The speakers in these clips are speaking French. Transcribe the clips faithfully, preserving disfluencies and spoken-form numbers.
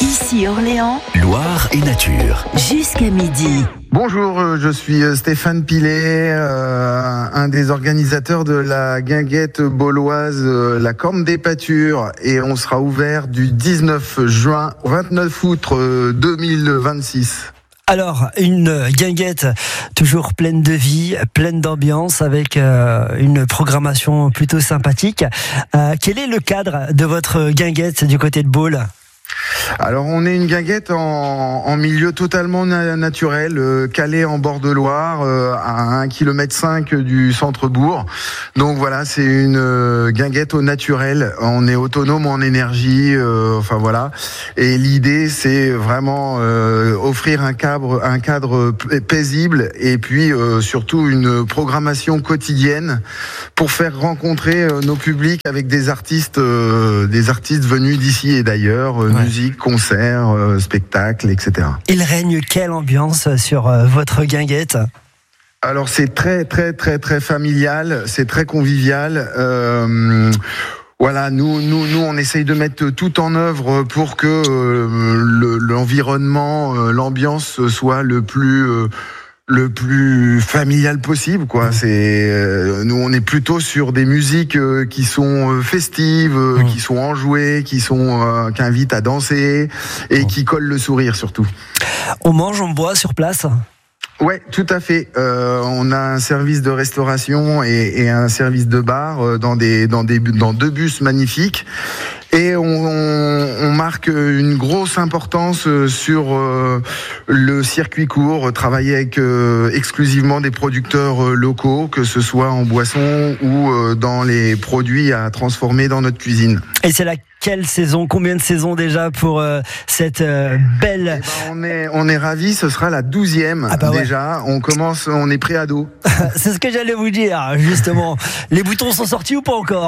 Ici Orléans, Loire et nature. Jusqu'à midi. Bonjour, je suis Stéphane Pilet, euh, un des organisateurs de la guinguette bauloise euh, La Corne des Pâtures, et on sera ouvert du dix-neuf juin au vingt-neuf août euh, deux mille vingt-six. Alors, une guinguette toujours pleine de vie, pleine d'ambiance, avec euh, une programmation plutôt sympathique. Euh, quel est le cadre de votre guinguette du côté de Baule ? Alors on est une guinguette en, en milieu totalement na- naturel, euh, calé en bord de Loire, euh, à un kilomètre cinq du centre-bourg. Donc voilà, c'est une euh, guinguette au naturel. On est autonome en énergie, euh, enfin voilà. Et l'idée, c'est vraiment euh, offrir un cadre, un cadre p- paisible, et puis euh, surtout une programmation quotidienne pour faire rencontrer euh, nos publics avec des artistes, euh, des artistes venus d'ici et d'ailleurs. Euh, Ouais. Musique, concerts, euh, spectacles, et cetera. Il règne quelle ambiance sur euh, votre guinguette ? Alors c'est très très très très familial, c'est très convivial. Euh, voilà, nous nous nous on essaye de mettre tout en œuvre pour que euh, le, l'environnement, euh, l'ambiance soit le plus euh, le plus familial possible, quoi. C'est euh, nous on est plutôt sur des musiques euh, qui sont euh, festives, euh, Mmh. qui sont enjouées, qui sont euh, qui invitent à danser et Mmh. qui collent le sourire surtout. On mange, on boit sur place ? Ouais, tout à fait. Euh, on a un service de restauration et, et un service de bar euh, dans des dans des dans deux bus magnifiques. Et on, on, on marque une grosse importance sur euh, le circuit court, travailler avec euh, exclusivement des producteurs euh, locaux, que ce soit en boisson ou euh, dans les produits à transformer dans notre cuisine. Et c'est laquelle saison ? Combien de saisons déjà pour euh, cette euh, belle... Eh ben, on est on est ravis, ce sera la douzième Ah bah ouais. déjà. On commence, on est pré-ado. C'est ce que j'allais vous dire, justement. Les boutons sont sortis ou pas encore ?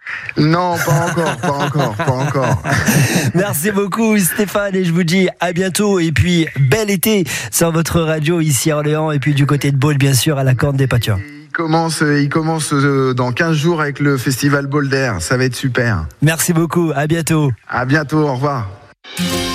Non, pas encore, pas encore, pas encore. Merci beaucoup Stéphane, et je vous dis à bientôt, et puis bel été sur votre radio ici à Orléans, et puis du côté de Baule bien sûr à la Corne des Pâtures. Il commence, il commence dans quinze jours avec le festival Boulder, ça va être super. Merci beaucoup, à bientôt. À bientôt, au revoir.